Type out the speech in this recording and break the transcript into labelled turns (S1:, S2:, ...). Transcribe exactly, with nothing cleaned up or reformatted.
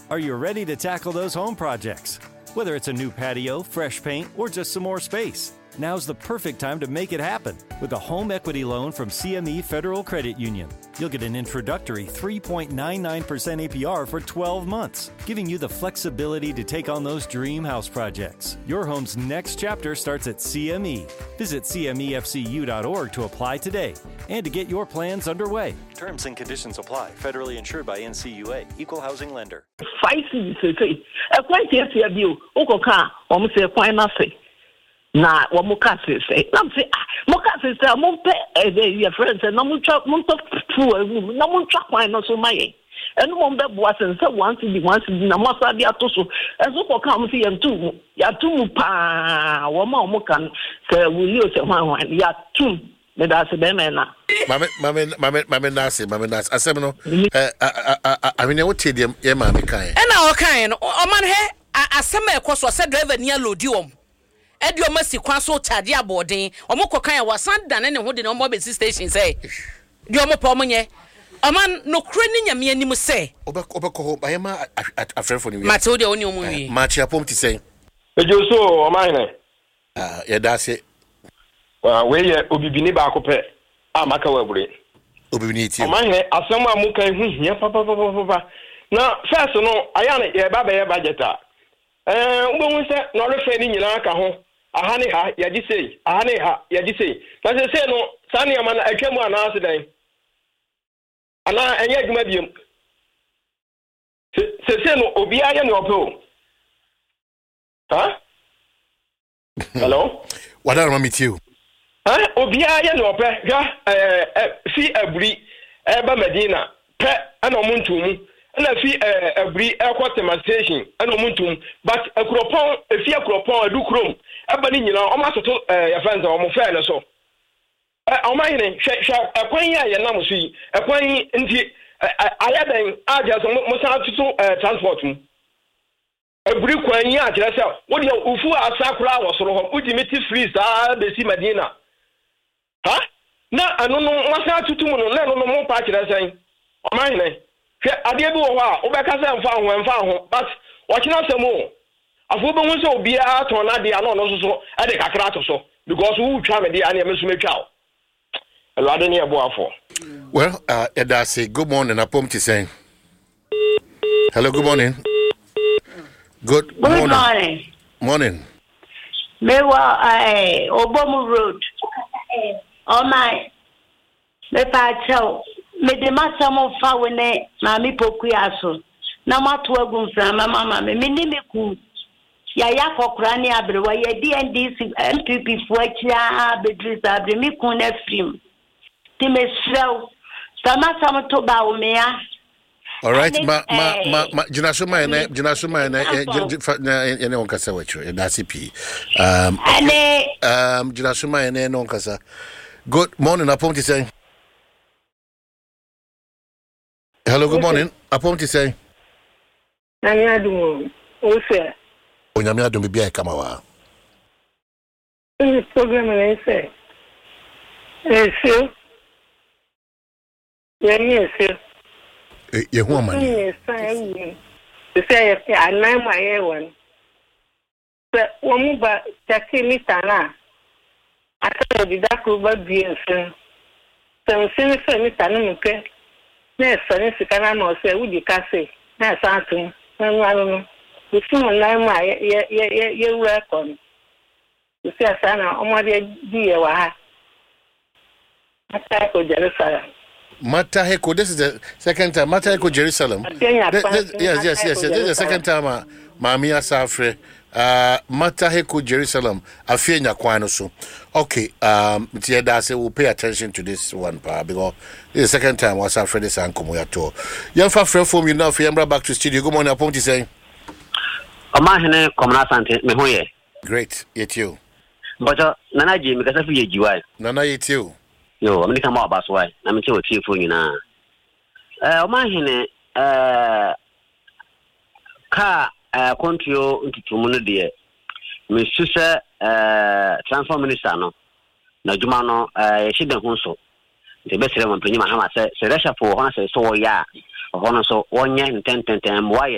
S1: Are you ready to tackle those home projects? Whether it's a new patio, fresh paint, or just some more space, now's the perfect time to make it happen with a home equity loan from C M E Federal Credit Union. You'll get an introductory three point nine nine percent A P R for twelve months, giving you the flexibility to take on those dream house projects. Your home's next chapter starts at C M E. Visit C M E F C U dot org to apply today and to get your plans underway. Terms and conditions apply. Federally insured by N C U A. Equal housing lender.
S2: Five seasons. A quite yes, you, Okoka, almost a quite nothing. Na wa mukase say na say mukase say mo pe eh your friends na mo twa mo to fu awu na mo twa kwan no so maye enu mo be boa sen say once di once di na mo sa dia to so enso ko kan mo say yantu ya tum pa wo ma mo kan say wuli o say hwan hwan ya tum me da se be me na
S3: mame mame mame mame na se mame na asem no eh I mean what tie dem ye ma me kan e
S4: na o kan no o man he asem e koso say driver ni alodi om Edio masi kwan so charge abodin omukọ kan wa sanda ne ne ho de no mo be station say dio mo pa omonye oman no kure ni nyame anim say
S3: obekọ ho ba yema afrefo ni wi
S4: mate odi oni omu wi
S3: ma chia pom ti say
S5: ejo so oman ne
S3: ah ye da se
S5: wa we ye obibini ba ko pe amaka wa bure
S3: obibini ti
S5: oman ne asem amuka hu hia papa papa papa na first no aya ne ye ba ba ye budgeta eh ngbo se no refe ni nyina ka ho aha ne ha ya ji sei aha ne ha ya ji sei na se se no sani ama na atwam ana ase dan ana enye adwuma biem se se no obi aye ne opo ha hello
S3: wada ma metiu
S5: ha obi aye ne opo ga eh fi aburi e ba Medina pe ana omuntumu na fi aburi ekwotem station ana omuntum but akropon efi akropon adukrom aba ni nyina o ma soto ya fanza o mo fa na so o ma hine hwe hwe ekwan ya ye na mo so yi ekwan nti ayadan aja so mo sa tutu transport mu aburi kwan yi a kire se wo de ufu asakura wo soro ho udi meti free sa be si Medina ha na anu no mo sa tutu mu no na no mo pa kire se o ma hine hwe ade bi wo ho a wo be ka se mfa ho mfa ho but wo kina se mo afo be won se obi a ton na de ano no so so e de kakra to so because wo twa me de ane me so metwa o elade ne ebo afo
S3: well uh Eda say good morning apom ti say hello good morning good morning
S6: good morning
S3: morning
S6: mewa eh Obomu road oh my me pa chao me de masamo fa wene na mi poku aso na mato agun fra mama mama me ni me ku ya ya kokra ni abrewa ya D N D C N P P fo akia bedris abre mi ku na film ti me srew sama sama to ba o me ya
S3: all right ma ma ma, ma jinaso ma na jinaso ma na ene on kasa wacho e da C P um
S6: ane
S3: um jinaso ma ene on kasa good morning apom ti say hello good morning apom ti say
S7: nani adu o se
S3: onyame adom bibia e kama wa
S7: eh program na ise eh se ye ni se
S3: eh ye hu amani
S7: eh sai se se ye anai ma ye won se wo mu ba taxi mi tana ata di da ko ba bien se se se se mi tana mu ke na se ni sikana no se udi kase na sa tun na nwa no Isi mo na ma ye ye ye ye welcome. Isi asana omode di ye wa ha. Mata ko Jerusalem.
S3: Mata Heko, this is the second time. Mata Heko Jerusalem. This, this, yes, yes, yes, yes. This is the second time. Uh, Mami Asafre. Uh, Mata Heko Jerusalem. Afienya kwano so. Okay. Um, Tieda say we'll pay attention to this one, pa, because this is the second time Asafre this ankomo ya to. Young fa friend from you now. Fiambra back to studio. Good morning. Apom ti say.
S8: Omahene komna sante me hoye
S3: great yet you
S8: but nana je me kasa fi yejiwa
S3: nana yet you
S8: yo amni kama abaso wai na me che o tie fo nyina eh omahene eh ka eh kontrio ntutumu no de me susa eh transform minister no na juma no eh shida ho so de besere mo panyi mahama se se resha fo ho na se so ya ho no so wonye ntententen mo